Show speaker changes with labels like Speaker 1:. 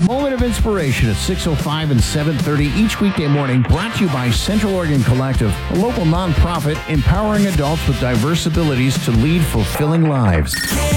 Speaker 1: Moment of Inspiration at 6:05 and 7:30 each weekday morning, brought to you by Central Oregon Collective, a local nonprofit empowering adults with diverse abilities to lead fulfilling lives.